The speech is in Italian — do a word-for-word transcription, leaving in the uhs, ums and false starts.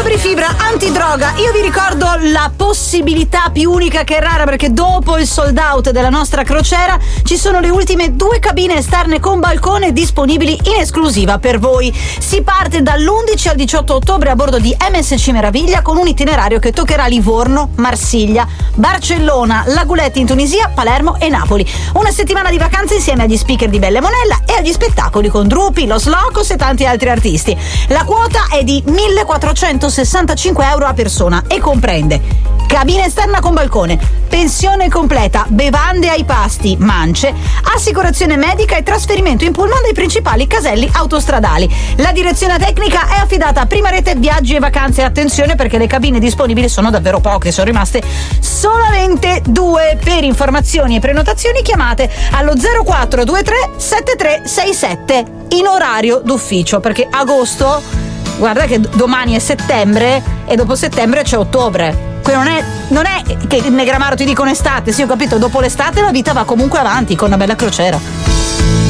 Fibra antidroga. Io vi ricordo la possibilità più unica che rara, perché dopo il sold out della nostra crociera ci sono le ultime due cabine esterne con balcone disponibili in esclusiva per voi. Si parte dall'undici al diciotto ottobre a bordo di M S C Meraviglia con un itinerario che toccherà Livorno, Marsiglia, Barcellona, Lagulette in Tunisia, Palermo e Napoli. Una settimana di vacanze insieme agli speaker di Belle Monella e agli spettacoli con Drupi, Los Locos e tanti altri artisti. La quota è di millequattrocentosessantacinque euro a persona e comprende cabina esterna con balcone, pensione completa, bevande ai pasti, mance, assicurazione medica e trasferimento in pullman dai principali caselli autostradali. La direzione tecnica è affidata a Prima Rete Viaggi e Vacanze. Attenzione, perché le cabine disponibili sono davvero poche, sono rimaste solamente due. Per informazioni e prenotazioni chiamate allo zero quattro due tre sette tre sei sette in orario d'ufficio, perché agosto, guarda che domani è settembre e dopo settembre c'è ottobre. Qui non è, non è che Negramaro ti dicono estate, sì ho capito, dopo l'estate la vita va comunque avanti con una bella crociera.